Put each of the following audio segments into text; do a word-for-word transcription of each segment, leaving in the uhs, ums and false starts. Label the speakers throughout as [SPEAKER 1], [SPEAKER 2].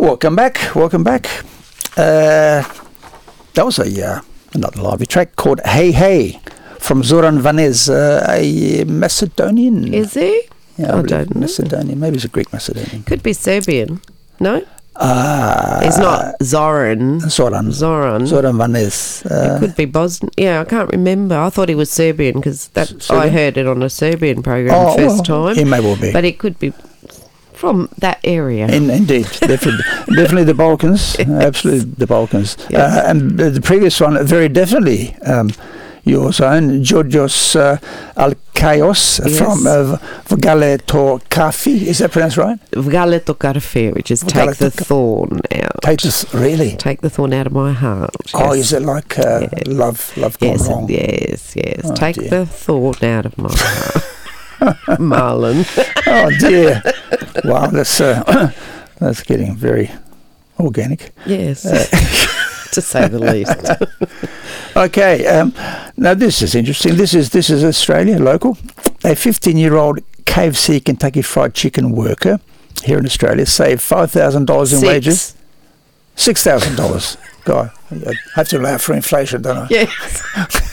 [SPEAKER 1] Welcome back. Welcome back. Uh, that was a uh, another lively track called "Hey Hey" from Zoran Vanez, uh, a Macedonian.
[SPEAKER 2] Is he?
[SPEAKER 1] Yeah,
[SPEAKER 2] I
[SPEAKER 1] I
[SPEAKER 2] don't know.
[SPEAKER 1] Macedonian. Maybe it's a Greek Macedonian.
[SPEAKER 2] Could be Serbian. No,
[SPEAKER 1] Ah,
[SPEAKER 2] he's not Zoran.
[SPEAKER 1] Zoran.
[SPEAKER 2] Zoran.
[SPEAKER 1] Zoran Vanez.
[SPEAKER 2] It
[SPEAKER 1] Uh,
[SPEAKER 2] could be Bosnian. Yeah, I can't remember. I thought he was Serbian because that
[SPEAKER 1] S- Serbian?
[SPEAKER 2] I heard it on a Serbian program
[SPEAKER 1] oh,
[SPEAKER 2] the first
[SPEAKER 1] well,
[SPEAKER 2] time.
[SPEAKER 1] he may well be.
[SPEAKER 2] But it could be from that area.
[SPEAKER 1] In, indeed, definitely, definitely the Balkans, absolutely the Balkans.
[SPEAKER 2] Yes.
[SPEAKER 1] Uh, and the, the previous one, very definitely um, yours own, Georgios uh, Alkaios
[SPEAKER 2] Yes.
[SPEAKER 1] from uh, Vgale Kafi. Is that pronounced right?
[SPEAKER 2] Vgaleto Karfe, which is take the
[SPEAKER 1] Vgaleto-
[SPEAKER 2] thorn out.
[SPEAKER 1] Take this, really?
[SPEAKER 2] Take the thorn out of my heart.
[SPEAKER 1] Oh,
[SPEAKER 2] Yes.
[SPEAKER 1] is it like uh,
[SPEAKER 2] Yes.
[SPEAKER 1] love, love gone
[SPEAKER 2] Yes,
[SPEAKER 1] wrong?
[SPEAKER 2] yes, yes.
[SPEAKER 1] Oh,
[SPEAKER 2] Take
[SPEAKER 1] dear.
[SPEAKER 2] the thorn out of my heart. Marlon.
[SPEAKER 1] Oh dear! Wow, that's uh, that's getting very organic.
[SPEAKER 2] Yes. To say the least.
[SPEAKER 1] Okay, um, now this is interesting. This is this is Australia, local. A fifteen-year-old K F C Kentucky Fried Chicken worker here in Australia saved five thousand dollars in
[SPEAKER 2] Six.
[SPEAKER 1] wages. Six thousand dollars. God, I have to allow for inflation, don't I?
[SPEAKER 2] Yes.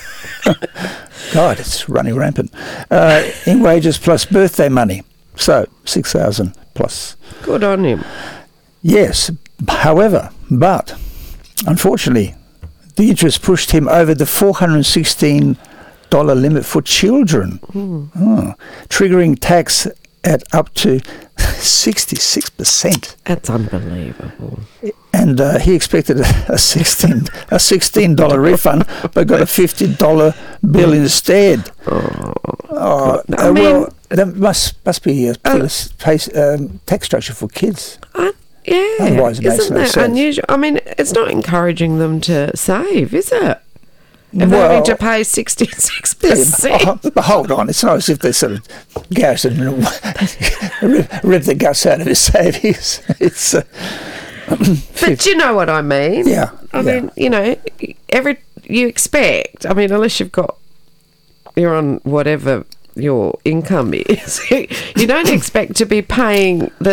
[SPEAKER 1] God, it's running rampant. Uh, in wages plus birthday money. So six thousand plus.
[SPEAKER 2] Good on him.
[SPEAKER 1] Yes, however, but unfortunately, the interest pushed him over the four hundred sixteen dollars limit for children,
[SPEAKER 2] Mm.
[SPEAKER 1] oh, triggering tax at up to sixty-six percent.
[SPEAKER 2] That's unbelievable.
[SPEAKER 1] And uh, he expected a, a sixteen a sixteen dollar refund, but got a fifty dollar bill instead.
[SPEAKER 2] Oh,
[SPEAKER 1] Oh,
[SPEAKER 2] I
[SPEAKER 1] uh,
[SPEAKER 2] mean-
[SPEAKER 1] well, there must must be a
[SPEAKER 2] Uh,
[SPEAKER 1] s- pace, um, tax structure for kids.
[SPEAKER 2] I, yeah.
[SPEAKER 1] Otherwise it makes
[SPEAKER 2] Isn't
[SPEAKER 1] no
[SPEAKER 2] that
[SPEAKER 1] sense.
[SPEAKER 2] unusual? I mean, it's not encouraging them to save, is it? If they're
[SPEAKER 1] Well-
[SPEAKER 2] having to pay sixty-six
[SPEAKER 1] Yeah,
[SPEAKER 2] percent.
[SPEAKER 1] but, but hold on, it's not as if they sort of gouged it and rip, rip the guts out of his savings. It's uh,
[SPEAKER 2] But you know what I mean?
[SPEAKER 1] Yeah,
[SPEAKER 2] I
[SPEAKER 1] yeah.
[SPEAKER 2] mean, you know, every you expect. I mean, unless you've got you're on whatever your income is, you don't expect to be paying the